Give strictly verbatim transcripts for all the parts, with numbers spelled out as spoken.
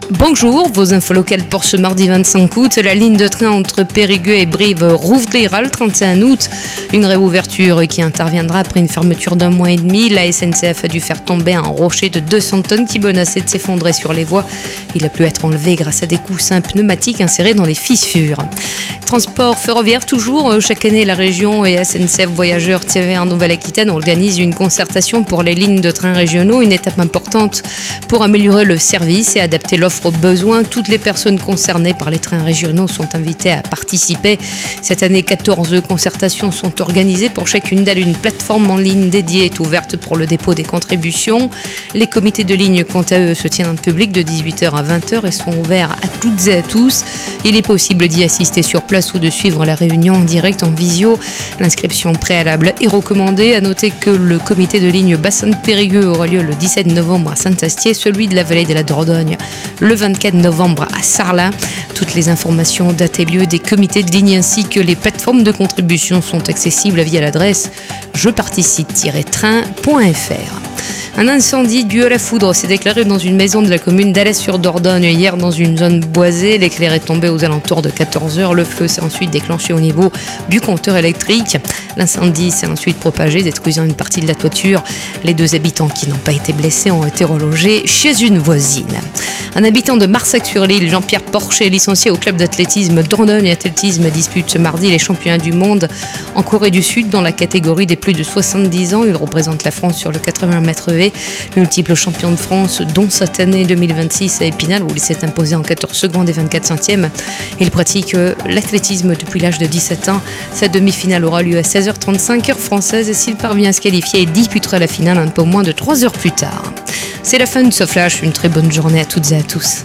Bonjour, vos infos locales pour ce mardi vingt-cinq août. La ligne de train entre Périgueux et Brive rouvrira le trente et un août. Une réouverture qui interviendra après une fermeture d'un mois et demi. La S N C F a dû faire tomber un rocher de deux cents tonnes qui menaçait de s'effondrer sur les voies. Il a pu être enlevé grâce à des coussins pneumatiques insérés dans les fissures. Transport ferroviaire toujours. Chaque année, la région et S N C F Voyageurs T V en Nouvelle-Aquitaine organisent une concertation pour les lignes de train régionaux. Une étape importante pour améliorer le service et adapter l'offre aux besoins. Toutes les personnes concernées par les trains régionaux sont invitées à participer. Cette année, quatorze concertations sont organisées pour chacune d'elles. Une plateforme en ligne dédiée est ouverte pour le dépôt des contributions. Les comités de ligne, quant à eux, se tiennent en public de dix-huit heures à vingt heures et sont ouverts à toutes et à tous. Il est possible d'y assister sur place ou de suivre la réunion en direct en visio. L'inscription préalable est recommandée. À noter que le comité de ligne Bassin de Périgueux aura lieu le dix-sept novembre à Saint-Astier, celui de la vallée de la Dordogne le vingt-quatre novembre à Sarlat. Toutes les informations, dates et lieux des comités de ligne ainsi que les plateformes de contribution sont accessibles via l'adresse je participe tiret train point f r. Un incendie dû à la foudre s'est déclaré dans une maison de la commune d'Alès-sur-Dordogne hier dans une zone boisée. L'éclair est tombé aux alentours de quatorze heures. Le feu s'est ensuite déclenché au niveau du compteur électrique. L'incendie s'est ensuite propagé, détruisant une partie de la toiture. Les deux habitants qui n'ont pas été blessés ont été relogés chez une voisine. Un habitant de Marsac-sur-l'Île, Jean-Pierre Porcher, licencié au club d'athlétisme Dordogne Athlétisme, dispute ce mardi les championnats du monde en Corée du Sud dans la catégorie des plus de soixante-dix ans. Il représente la France sur le quatre-vingts mètres V. Multiple champion de France, dont cette année deux mille vingt-six à Épinal, où il s'est imposé en quatorze secondes et vingt-quatre centièmes. Il pratique l'athlétisme depuis l'âge de dix-sept ans. Sa demi-finale aura lieu à seize heures trente-cinq heure française et s'il parvient à se qualifier, il disputera la finale un peu moins de trois heures plus tard. C'est la fin de ce flash. Une très bonne journée à toutes et à tous.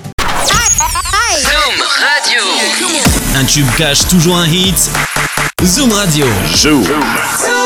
Zoom Radio. Un tube cache toujours un hit. Zoom Radio. Zoom.